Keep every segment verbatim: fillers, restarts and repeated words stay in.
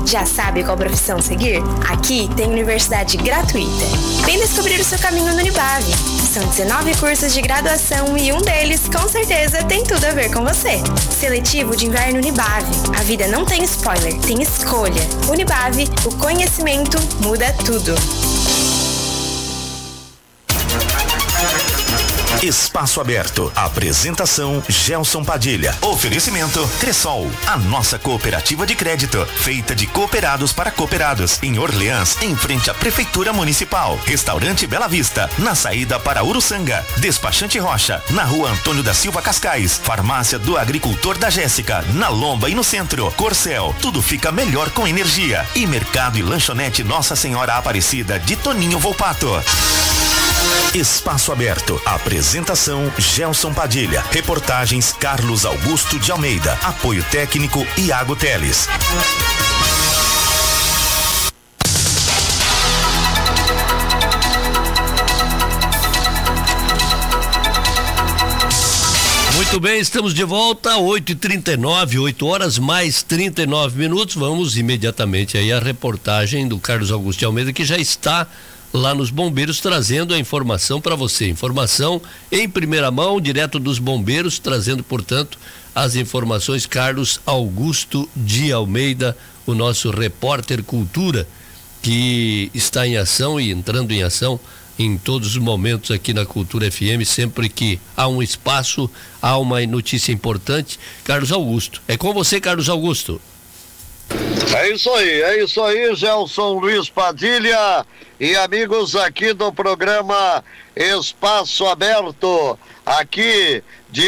Já sabe qual profissão seguir? Aqui tem universidade gratuita. Vem descobrir o seu caminho no Unibave. São dezenove cursos de graduação e um deles, com certeza, tem tudo a ver com você. Seletivo de inverno Unibave. A vida não tem spoiler, tem escolha. Unibave, o conhecimento muda tudo. Espaço Aberto. Apresentação Gelson Padilha. Oferecimento Cressol, a nossa cooperativa de crédito, feita de cooperados para cooperados, em Orleans, em frente à Prefeitura Municipal. Restaurante Bela Vista, na saída para Uruçanga. Despachante Rocha, na rua Antônio da Silva Cascais. Farmácia do Agricultor da Jéssica, na Lomba e no centro. Corcel, tudo fica melhor com energia. E Mercado e Lanchonete Nossa Senhora Aparecida de Toninho Volpato. Espaço Aberto. Apresentação Gelson Padilha. Reportagens Carlos Augusto de Almeida. Apoio técnico Iago Teles. Muito bem, estamos de volta, oito e trinta e nove, oito horas mais trinta e nove minutos. Vamos imediatamente aí à reportagem do Carlos Augusto de Almeida, que já está lá nos bombeiros trazendo a informação para você. Informação em primeira mão, direto dos bombeiros, trazendo, portanto, as informações. Carlos Augusto de Almeida, o nosso repórter cultura, que está em ação e entrando em ação em todos os momentos aqui na Cultura F M, sempre que há um espaço, há uma notícia importante. Carlos Augusto, é com você, Carlos Augusto. É isso aí, é isso aí, Gelson Luiz Padilha e amigos aqui do programa Espaço Aberto, aqui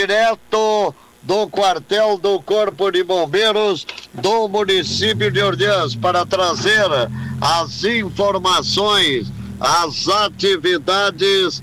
direto do quartel do Corpo de Bombeiros do município de Orleans, para trazer as informações, as atividades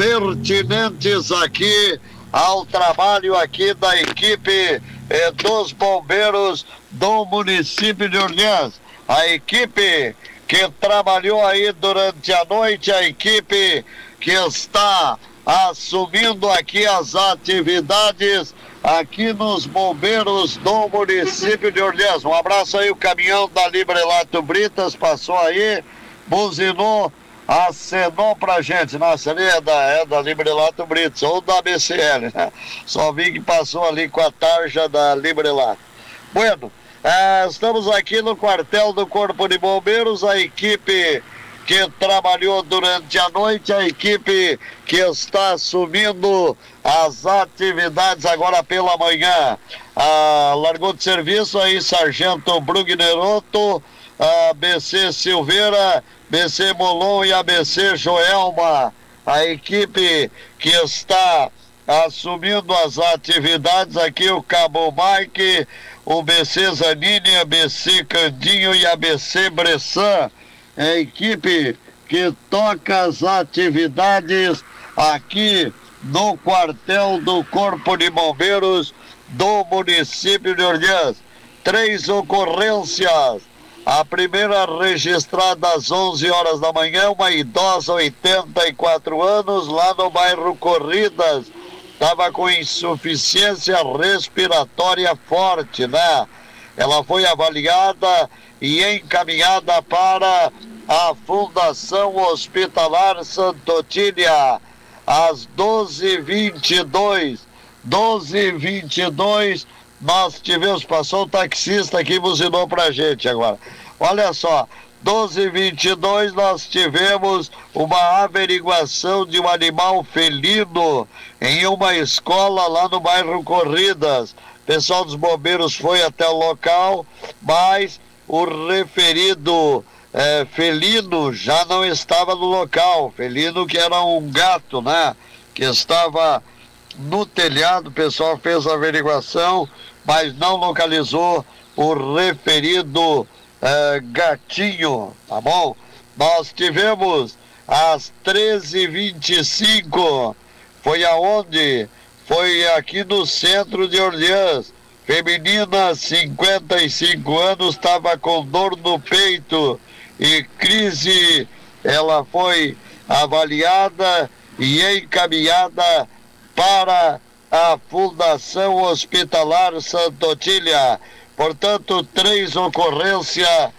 pertinentes aqui ao trabalho aqui da equipe eh, dos bombeiros do município de Orleans. A equipe que trabalhou aí durante a noite, a equipe que está assumindo aqui as atividades aqui nos bombeiros do município de Orleans. Um abraço aí, o caminhão da Librelato Britas passou aí, buzinou, acenou pra gente. Nossa, ali é da, é da Librelato Britas ou da B C L, né? Só vi que passou ali com a tarja da Librelato. Bueno, eh, estamos aqui no quartel do Corpo de Bombeiros, a equipe que trabalhou durante a noite, a equipe que está assumindo as atividades agora pela manhã. Ah, largou de serviço aí Sargento Brugnerotto, a B C Silveira, B C Molon e a B C Joelma. A equipe que está assumindo as atividades aqui, o Cabo Mike, o B C Zanini, a B C Candinho e a B C Bressan. É a equipe que toca as atividades aqui no quartel do Corpo de Bombeiros do município de Orleans. Três ocorrências. A primeira registrada às onze horas da manhã, uma idosa, oitenta e quatro anos, lá no bairro Corridas, estava com insuficiência respiratória forte, né? Ela foi avaliada e encaminhada para a Fundação Hospitalar Santa Otília, às doze e vinte e dois. doze e vinte e dois, nós tivemos, passou o taxista aqui e buzinou pra gente agora. Olha só, doze e vinte e dois, nós tivemos uma averiguação de um animal felino em uma escola lá no bairro Corridas. O pessoal dos bombeiros foi até o local, mas o referido é, felino já não estava no local. Felino que era um gato, né? Que estava no telhado. O pessoal fez a averiguação, mas não localizou o referido é, gatinho, tá bom? Nós tivemos às treze e vinte e cinco, foi aonde? Foi aqui no centro de Orleans. Feminina, cinquenta e cinco anos, estava com dor no peito e crise. Ela foi avaliada e encaminhada para a Fundação Hospitalar Santa Otília. Portanto, três ocorrências